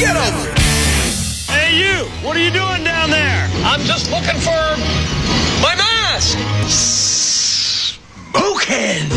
Get over it. Hey, you! What are you doing down there? I'm just looking for my mask. Smoking.